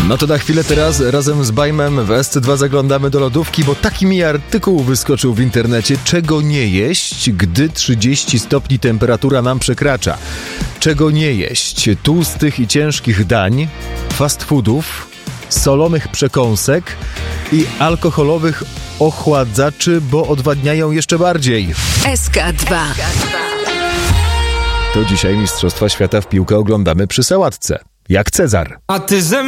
No to na chwilę teraz razem z Bajmem w SC2 zaglądamy do lodówki, bo taki mi artykuł wyskoczył w internecie. Czego nie jeść, gdy 30 stopni temperatura nam przekracza? Czego nie jeść? Tłustych i ciężkich dań, fast foodów, solonych przekąsek i alkoholowych ochładzaczy, bo odwadniają jeszcze bardziej. SK2. To dzisiaj Mistrzostwa Świata w piłkę oglądamy przy sałatce. Jak Cezar. A ty ze